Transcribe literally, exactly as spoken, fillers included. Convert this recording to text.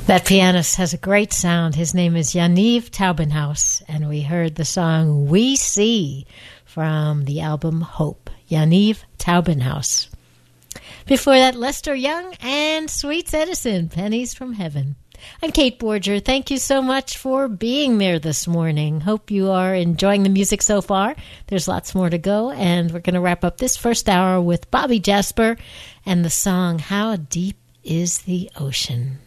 That pianist has a great sound. His name is Yaniv Taubenhaus, and we heard the song We See from the album Hope. Yaniv Taubenhaus. Before that, Lester Young and Sweets Edison, Pennies from Heaven. I'm Kate Borger. Thank you so much for being there this morning. Hope you are enjoying the music so far. There's lots more to go, and we're going to wrap up this first hour with Bobby Jasper and the song How Deep is the Ocean.